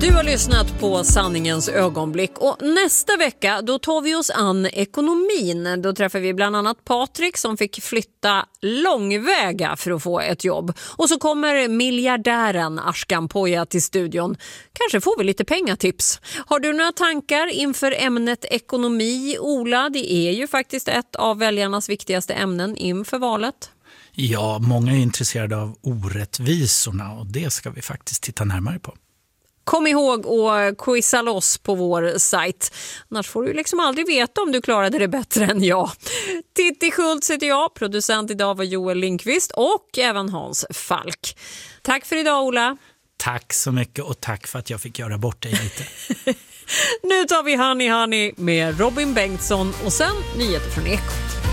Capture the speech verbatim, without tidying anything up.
Du har lyssnat på Sanningens ögonblick och nästa vecka då tar vi oss an ekonomin. Då träffar vi bland annat Patrik som fick flytta långväga för att få ett jobb. Och så kommer miljardären Ashkan Poya till studion. Kanske får vi lite pengatips. Har du några tankar inför ämnet ekonomi, Ola? Det är ju faktiskt ett av väljarnas viktigaste ämnen inför valet. Ja, många är intresserade av orättvisorna och det ska vi faktiskt titta närmare på. Kom ihåg att quizza loss på vår sajt. Annars får du liksom aldrig veta om du klarade det bättre än jag. Titti Schultz heter jag, producent idag var Joel Lindqvist och även Hans Falk. Tack för idag, Ola. Tack så mycket och tack för att jag fick göra bort dig lite. Nu tar vi Honey Honey med Robin Bengtsson och sen nyheter från Ekot.